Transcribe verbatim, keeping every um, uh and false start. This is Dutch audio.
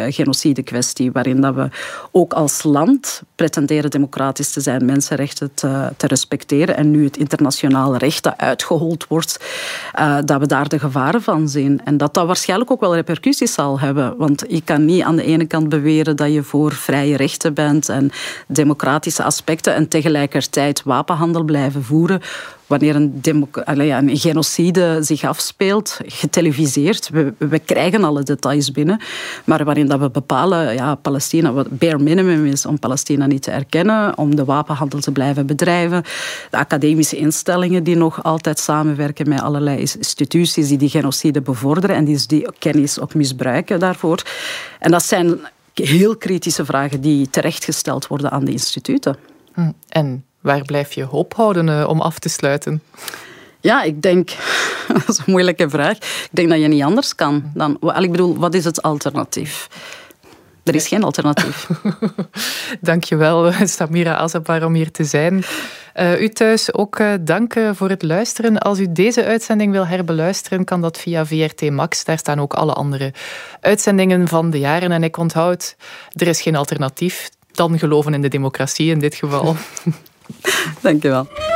uh, genocide kwestie, waarin dat we ook als land pretenderen democratisch te zijn, mensenrechten te, te respecteren en nu het internationale recht dat uitgehold wordt, uh, dat we daar de gevaren van zien. En dat dat waarschijnlijk ook wel repercussies zal hebben, want je kan niet aan de ene kant beweren dat je voor vrije rechten bent en democratische aspecten en tegelijkertijd wapenhandel blijven voeren. Wanneer een, democ- allee, een genocide zich afspeelt, geteleviseerd, we, we krijgen alle details binnen, maar waarin dat we bepalen, ja, Palestina, wat bare minimum is om Palestina niet te erkennen, om de wapenhandel te blijven bedrijven, de academische instellingen die nog altijd samenwerken met allerlei instituties die die genocide bevorderen en die die kennis ook misbruiken daarvoor. En dat zijn heel kritische vragen die terechtgesteld worden aan de instituten. En waar blijf je hoop houden uh, om af te sluiten? Ja, ik denk... Dat is een moeilijke vraag. Ik denk dat je niet anders kan dan... Ik bedoel, wat is het alternatief? Er is geen alternatief. Dank je wel, Samira Azzabar, om hier te zijn. Uh, u thuis ook uh, dank voor het luisteren. Als u deze uitzending wil herbeluisteren, kan dat via V R T Max. Daar staan ook alle andere uitzendingen van de jaren. En ik onthoud, er is geen alternatief dan geloven in de democratie in dit geval. Dank je wel.